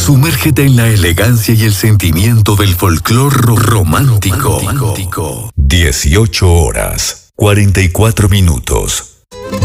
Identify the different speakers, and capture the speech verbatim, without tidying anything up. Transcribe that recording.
Speaker 1: Sumérgete en la elegancia y el sentimiento del folclore romántico. romántico.
Speaker 2: dieciocho horas, cuarenta y cuatro minutos.